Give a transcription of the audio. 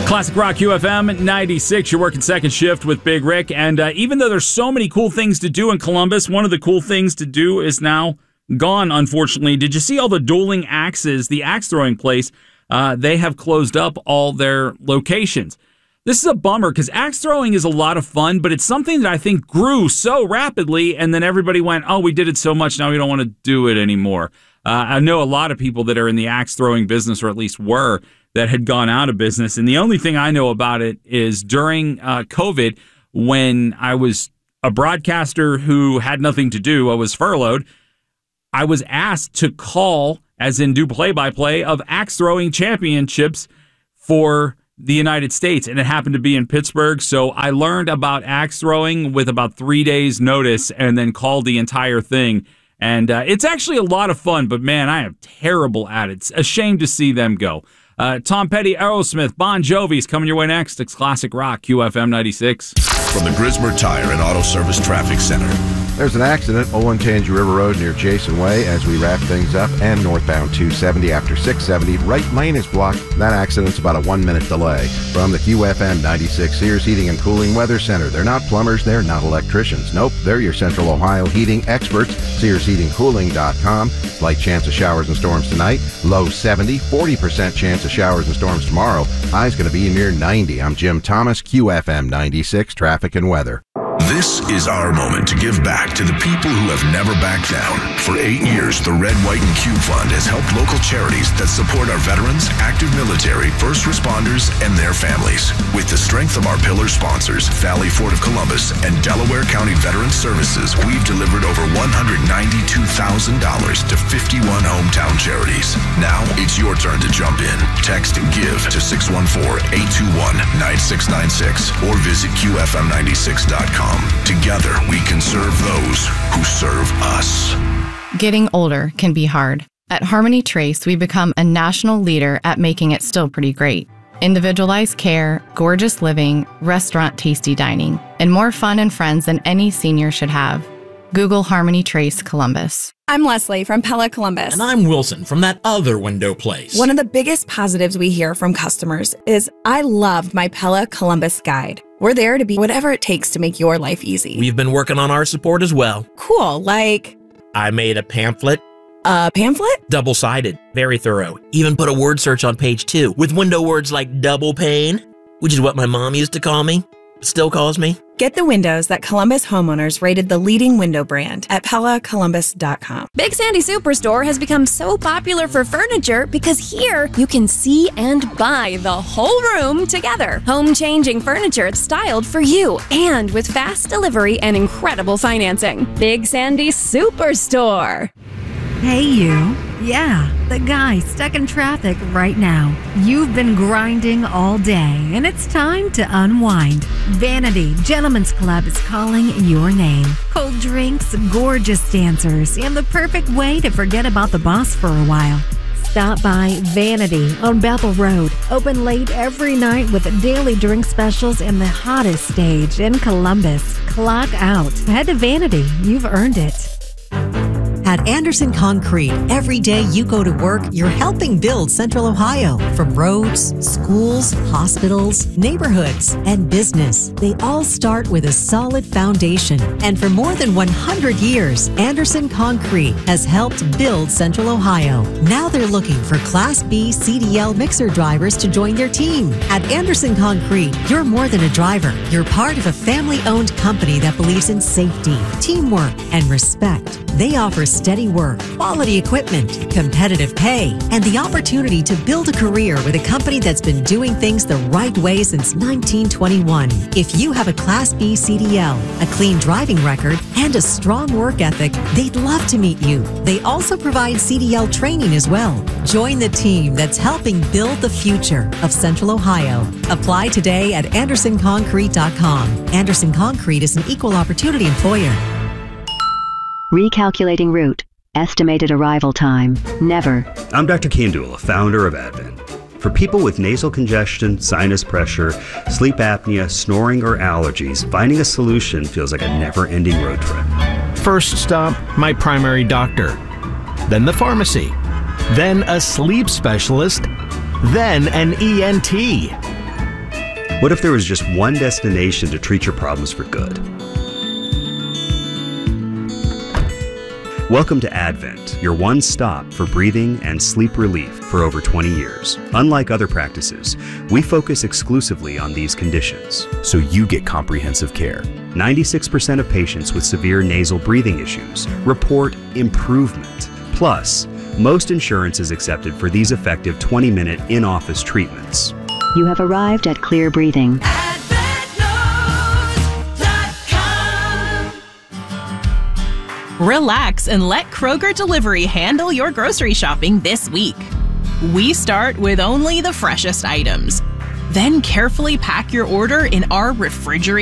Classic Rock UFM 96, you're working second shift with Big Rick. And even though there's so many cool things to do in Columbus, one of the cool things to do is now gone, unfortunately. Did you see all the dueling axes, the axe throwing place? They have closed up all their locations. This is a bummer because axe throwing is a lot of fun, but it's something that I think grew so rapidly, and then everybody went, oh, we did it so much, now we don't want to do it anymore. I know a lot of people that are in the axe throwing business, or at least were, that had gone out of business. And the only thing I know about it is during COVID, when I was a broadcaster who had nothing to do, I was furloughed, I was asked to call, as in do play-by-play, of axe throwing championships for the United States. And it happened to be in Pittsburgh. So I learned about axe throwing with about 3 days notice and then called the entire thing. And it's actually a lot of fun, but man, I am terrible at it. It's a shame to see them go. Tom Petty, Aerosmith, Bon Jovi's coming your way next. It's Classic Rock, QFM 96. From the Grismer Tire and Auto Service Traffic Center. There's an accident, 01 Tangi River Road near Jason Way as we wrap things up, and northbound 270 after 670. Right lane is blocked. That accident's about a 1-minute delay. From the QFM 96 Sears Heating and Cooling Weather Center. They're not plumbers, they're not electricians. Nope, they're your Central Ohio heating experts. SearsHeatingCooling.com. Slight chance of showers and storms tonight. Low 70, 40% chance of showers and storms tomorrow. High's going to be near 90. I'm Jim Thomas, QFM 96 Traffic and Weather. This is our moment to give back to the people who have never backed down. For 8 years, the Red, White, and Cube Fund has helped local charities that support our veterans, active military, first responders, and their families. With the strength of our pillar sponsors, Valley Ford of Columbus and Delaware County Veterans Services, we've delivered over $192,000 to 51 hometown charities. Now, it's your turn to jump in. Text GIVE to 614-821-9696 or visit QFM96.com. Together, we can serve those who serve us. Getting older can be hard. At Harmony Trace, we become a national leader at making it still pretty great. Individualized care, gorgeous living, restaurant tasty dining, and more fun and friends than any senior should have. Google Harmony Trace Columbus. I'm Leslie from Pella Columbus. And I'm Wilson from that other window place. One of the biggest positives we hear from customers is, I loved my Pella Columbus guide. We're there to be whatever it takes to make your life easy. We've been working on our support as well. Cool, like? I made a pamphlet. A pamphlet? Double-sided, very thorough. Even put a word search on page 2 with window words like double pane, which is what my mom used to call me, still calls me. Get the windows that Columbus homeowners rated the leading window brand at PellaColumbus.com. Big Sandy Superstore has become so popular for furniture because here you can see and buy the whole room together. Home-changing furniture styled for you and with fast delivery and incredible financing. Big Sandy Superstore. Hey, you. Yeah, the guy stuck in traffic right now. You've been grinding all day, and it's time to unwind. Vanity Gentlemen's Club is calling your name. Cold drinks, gorgeous dancers, and the perfect way to forget about the boss for a while. Stop by Vanity on Bethel Road. Open late every night with daily drink specials and the hottest stage in Columbus. Clock out. Head to Vanity. You've earned it. At Anderson Concrete, every day you go to work, you're helping build Central Ohio. From roads, schools, hospitals, neighborhoods, and business, they all start with a solid foundation. And for more than 100 years, Anderson Concrete has helped build Central Ohio. Now they're looking for Class B CDL mixer drivers to join their team. At Anderson Concrete, you're more than a driver. You're part of a family-owned company that believes in safety, teamwork, and respect. They offer steady work, quality equipment, competitive pay, and the opportunity to build a career with a company that's been doing things the right way since 1921. If you have a Class B CDL, a clean driving record, and a strong work ethic, they'd love to meet you. They also provide CDL training as well. Join the team that's helping build the future of Central Ohio. Apply today at AndersonConcrete.com. Anderson Concrete is an equal opportunity employer. Recalculating route. Estimated arrival time. Never. I'm Dr. Kandula, founder of Advent. For people with nasal congestion, sinus pressure, sleep apnea, snoring, or allergies, finding a solution feels like a never-ending road trip. First stop, my primary doctor. Then the pharmacy. Then a sleep specialist. Then an ENT. What if there was just one destination to treat your problems for good? Welcome to Advent, your one stop for breathing and sleep relief for over 20 years. Unlike other practices, we focus exclusively on these conditions, so you get comprehensive care. 96% of patients with severe nasal breathing issues report improvement. Plus, most insurance is accepted for these effective 20-minute in-office treatments. You have arrived at Clear Breathing. Relax and let Kroger Delivery handle your grocery shopping this week. We start with only the freshest items. Then carefully pack your order in our refrigerator